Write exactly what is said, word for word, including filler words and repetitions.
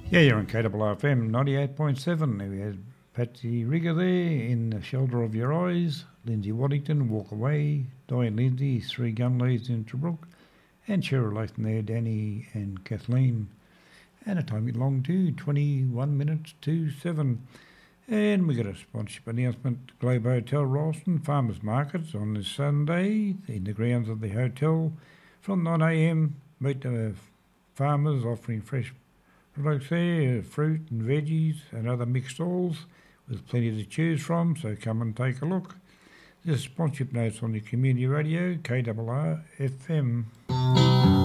Yeah, you're on K R R F M ninety-eight point seven. We had Patsy Rigger there in The Shelter of Your Eyes, Lindsay Waddington, Walk Away, Diane Lindsay, Three Gunleys in Tobruk, and Cheryl Lathan there, Danny and Kathleen. And a time along to twenty-one minutes to seven. And we got a sponsorship announcement. Globe Hotel Ralston Farmers Markets on this Sunday in the grounds of the hotel from nine a m. Meet the farmers offering fresh products there, fruit and veggies and other mixed stalls with plenty to choose from, so come and take a look. There's sponsorship notes on the community radio, K R R F M.